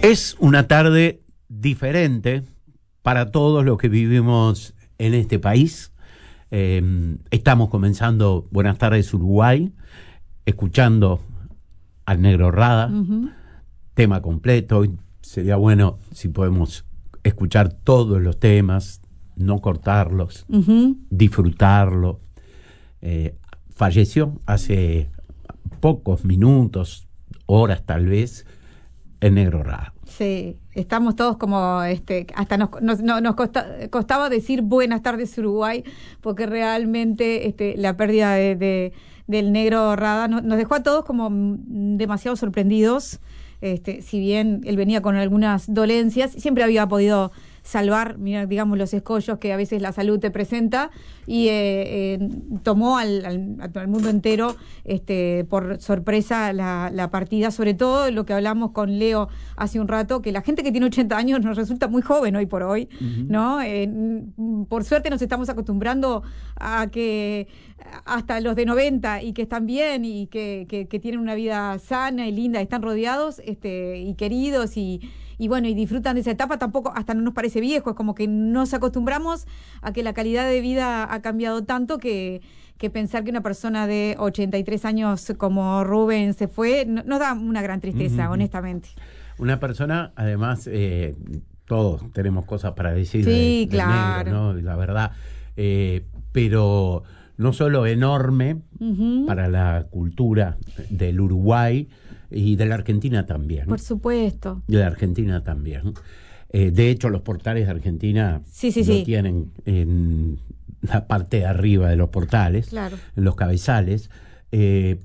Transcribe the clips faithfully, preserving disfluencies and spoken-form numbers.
Es una tarde diferente para todos los que vivimos en este país. Eh, estamos comenzando Buenas tardes Uruguay, escuchando al Negro Rada, uh-huh. Tema completo. Sería bueno si podemos escuchar todos los temas, no cortarlos, uh-huh. disfrutarlo. Eh, falleció hace pocos minutos, horas tal vez, el Negro Rada. Sí, estamos todos como, este, hasta nos, nos, nos costa, costaba decir Buenas tardes Uruguay, porque realmente este, la pérdida de, de, del Negro Rada nos, nos dejó a todos como demasiado sorprendidos. Este, si bien él venía con algunas dolencias, siempre había podido salvar, mira, digamos, los escollos que a veces la salud te presenta, y eh, eh, tomó al, al, al mundo entero este, por sorpresa la, la partida, sobre todo lo que hablamos con Leo hace un rato, que la gente que tiene ochenta años nos resulta muy joven hoy por hoy, uh-huh. ¿no? Eh, por suerte nos estamos acostumbrando a que hasta los de noventa y que están bien y que, que, que tienen una vida sana y linda, están rodeados este, y queridos y y bueno, y disfrutan de esa etapa, tampoco hasta no nos parece viejo, es como que nos acostumbramos a que la calidad de vida ha cambiado tanto que, que pensar que una persona de ochenta y tres años como Rubén se fue, no, nos da una gran tristeza, uh-huh. honestamente. Una persona, además, eh, todos tenemos cosas para decir sí, de, claro. de Negro, ¿no? La verdad, eh, pero no solo enorme uh-huh. para la cultura del Uruguay, y de la Argentina también. Por supuesto. De la Argentina también. Eh, de hecho, los portales de Argentina sí, sí, lo sí. tienen en la parte de arriba de los portales, claro. en los cabezales, eh,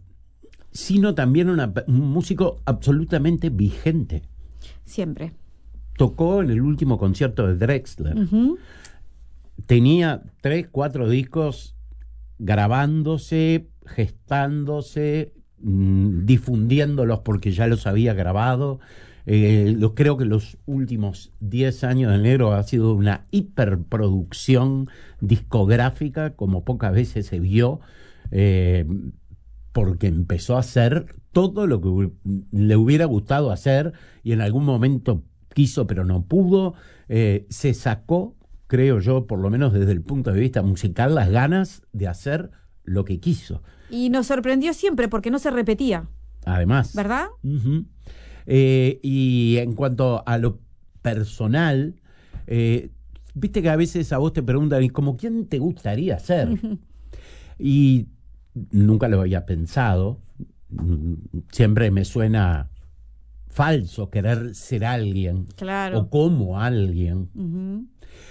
sino también una, un músico absolutamente vigente. Siempre. Tocó en el último concierto de Drexler. Uh-huh. Tenía tres, cuatro discos grabándose, gestándose, difundiéndolos porque ya los había grabado. Eh, lo, creo que los últimos diez años de Negro ha sido una hiperproducción discográfica como pocas veces se vio, eh, porque empezó a hacer todo lo que le hubiera gustado hacer y en algún momento quiso pero no pudo. Eh, se sacó, creo yo, por lo menos desde el punto de vista musical, las ganas de hacer lo que quiso. Y nos sorprendió siempre porque no se repetía. Además. ¿Verdad? Uh-huh. Eh, y en cuanto a lo personal, eh, viste que a veces a vos te preguntan, ¿y como quién te gustaría ser? Uh-huh. Y nunca lo había pensado. Siempre me suena falso querer ser alguien. Claro. O como alguien. Uh-huh.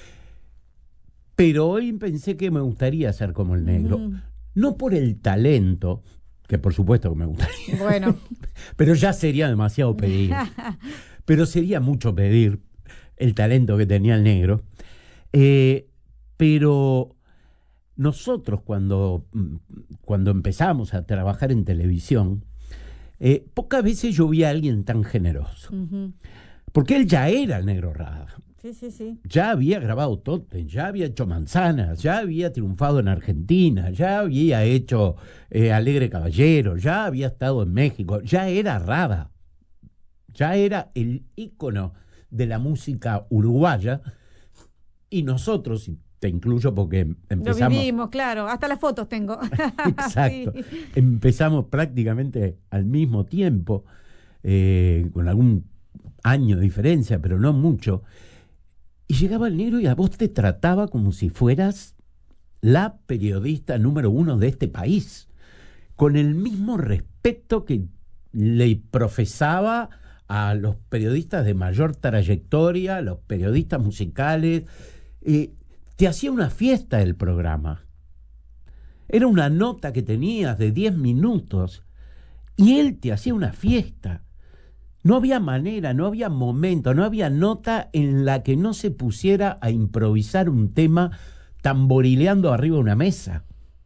Pero hoy pensé que me gustaría ser como el Negro. Uh-huh. No por el talento, que por supuesto que me gustaría. Bueno. Pero ya sería demasiado pedir. Pero sería mucho pedir el talento que tenía el Negro. Eh, pero nosotros cuando, cuando empezamos a trabajar en televisión, eh, pocas veces yo vi a alguien tan generoso. Uh-huh. Porque él ya era el Negro Rada. Sí, sí, sí. Ya había grabado Totem, ya había hecho Manzanas, ya había triunfado en Argentina, ya había hecho eh, Alegre Caballero, ya había estado en México, ya era Rada, ya era el ícono de la música uruguaya, y nosotros, y te incluyo porque empezamos... Lo vivimos, claro, hasta las fotos tengo. Exacto, sí. Empezamos prácticamente al mismo tiempo, eh, con algún año de diferencia, pero no mucho. Y llegaba el Negro y a vos te trataba como si fueras la periodista número uno de este país, con el mismo respeto que le profesaba a los periodistas de mayor trayectoria, a los periodistas musicales. Eh, te hacía una fiesta el programa. Era una nota que tenías de diez minutos y él te hacía una fiesta. No había manera, no había momento, no había nota en la que no se pusiera a improvisar un tema tamborileando arriba de una mesa.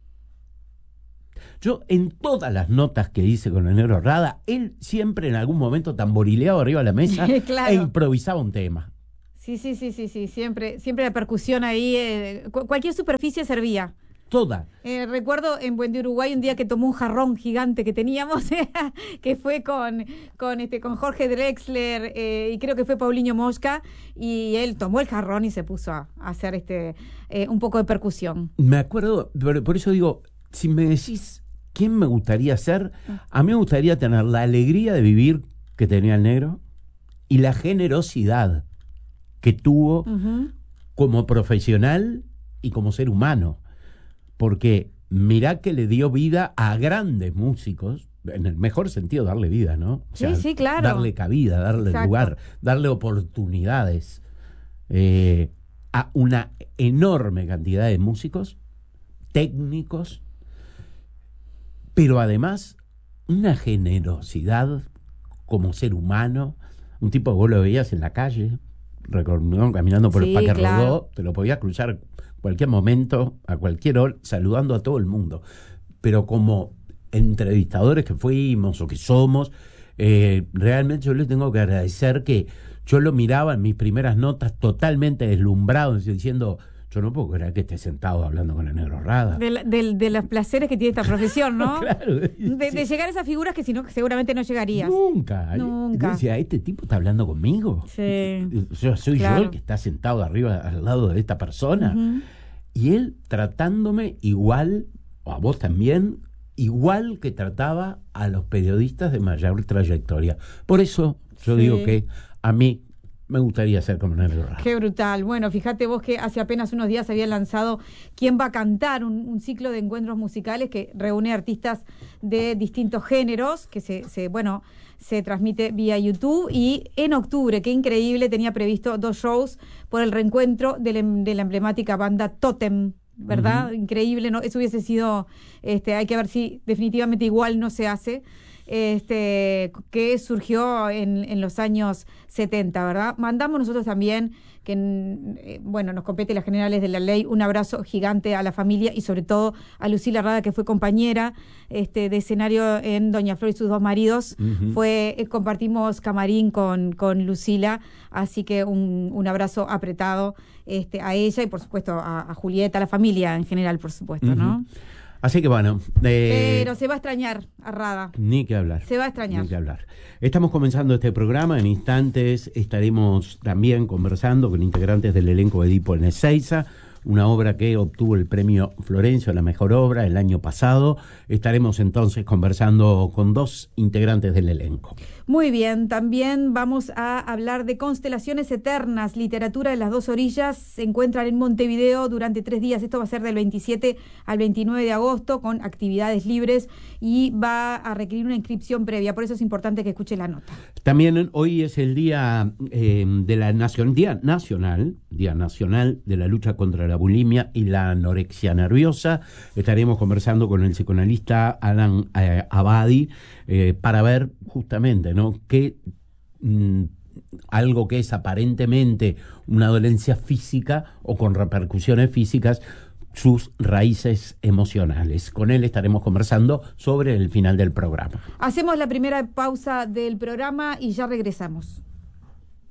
Yo, en todas las notas que hice con el Negro Rada, él siempre en algún momento tamborileaba arriba de la mesa claro. e improvisaba un tema. Sí, sí, sí, sí, sí, siempre, siempre la percusión ahí, eh, cu- cualquier superficie servía. toda. Eh, recuerdo en Buen de Uruguay un día que tomó un jarrón gigante que teníamos, que fue con, con, este, con Jorge Drexler eh, y creo que fue Paulinho Mosca, y él tomó el jarrón y se puso a, a hacer este eh, un poco de percusión. Me acuerdo, por, por eso digo, si me decís quién me gustaría ser, a mí me gustaría tener la alegría de vivir que tenía el negro y la generosidad que tuvo uh-huh. como profesional y como ser humano. Porque mirá que le dio vida a grandes músicos, en el mejor sentido darle vida, ¿no? O sea, sí, sí, claro. Darle cabida, darle Exacto. lugar, darle oportunidades eh, a una enorme cantidad de músicos, técnicos, pero además una generosidad como ser humano, un tipo que vos lo veías en la calle, caminando por sí, el Parque claro. Rodó, te lo podías cruzar cualquier momento, a cualquier hora, saludando a todo el mundo. Pero como entrevistadores que fuimos o que somos, eh, realmente yo les tengo que agradecer que yo lo miraba en mis primeras notas totalmente deslumbrado, diciendo, yo no puedo creer que esté sentado hablando con el negro Rada. De, la, de, de los placeres que tiene esta profesión, ¿no? Claro. De, sí. de llegar a esas figuras que si no, seguramente no llegarías. Nunca. Nunca. Yo decía, ¿este tipo está hablando conmigo? Sí. Yo, soy claro. yo el que está sentado arriba al lado de esta persona. Uh-huh. Y él tratándome igual, o a vos también, igual que trataba a los periodistas de mayor trayectoria. Por eso yo sí. digo que a mí me gustaría ser como Negro Rada. Qué brutal. Bueno, fíjate vos que hace apenas unos días había lanzado ¿Quién va a cantar? Un, un ciclo de encuentros musicales que reúne artistas de distintos géneros, que se, se, bueno, se transmite vía YouTube. Y en octubre, qué increíble, tenía previsto dos shows por el reencuentro de la, de la emblemática banda Totem, ¿verdad? Uh-huh. Increíble, ¿no? Eso hubiese sido, este, hay que ver si definitivamente igual no se hace. Este, que surgió en, en los años setenta, ¿verdad? Mandamos nosotros también, que eh, bueno, nos compete las generales de la ley, un abrazo gigante a la familia y sobre todo a Lucila Rada, que fue compañera este, de escenario en Doña Flor y sus dos maridos. Uh-huh. Fue, eh, compartimos camarín con, con Lucila, así que un, un abrazo apretado este, a ella y por supuesto a, a Julieta, a la familia en general, por supuesto, uh-huh. ¿no? Así que bueno. Eh, Pero se va a extrañar a Rada. Ni que hablar. Se va a extrañar. Ni que hablar. Estamos comenzando este programa. En instantes estaremos también conversando con integrantes del elenco de Edipo en Ezeiza, una obra que obtuvo el premio Florencio a la mejor obra el año pasado. Estaremos entonces conversando con dos integrantes del elenco. Muy bien, también vamos a hablar de Constelaciones Eternas, literatura de las dos orillas. Se encuentran en Montevideo durante tres días. Esto va a ser del veintisiete al veintinueve de agosto con actividades libres y va a requerir una inscripción previa. Por eso es importante que escuche la nota. También hoy es el día eh, de la nacion, día nacional, día nacional de la lucha contra la bulimia y la anorexia nerviosa. Estaremos conversando con el psicoanalista Alan eh, Abadi eh, para ver justamente, ¿no? que mmm, algo que es aparentemente una dolencia física o con repercusiones físicas, sus raíces emocionales. Con él estaremos conversando sobre el final del programa. Hacemos la primera pausa del programa y ya regresamos.